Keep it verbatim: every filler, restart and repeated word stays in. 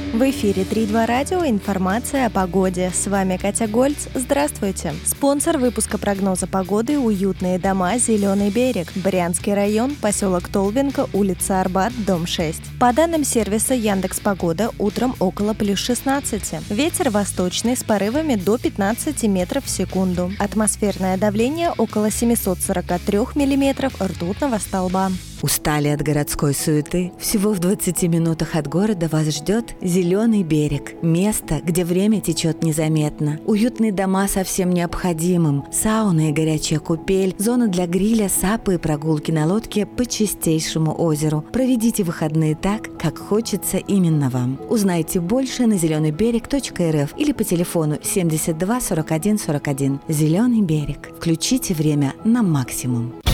В эфире три два радио. Информация о погоде. С вами Катя Гольц. Здравствуйте. Спонсор выпуска прогноза погоды — уютные дома «Зеленый берег». Брянский район, поселок Толвинка, улица Арбат, дом шесть. По данным сервиса Яндекс.Погода, утром около плюс шестнадцати. Ветер восточный с порывами до пятнадцати метров в секунду. Атмосферное давление около семьсот сорок три миллиметров ртутного столба. Устали от городской суеты? Всего в двадцати минутах от города вас ждет «Зеленый берег». Место, где время течет незаметно. Уютные дома со всем необходимым. Сауна и горячая купель. Зона для гриля, сапы и прогулки на лодке по чистейшему озеру. Проведите выходные так, как хочется именно вам. Узнайте больше на зеленый берег точка эр эф или по телефону семьдесят два сорок один сорок один. «Зеленый берег». Включите время на максимум.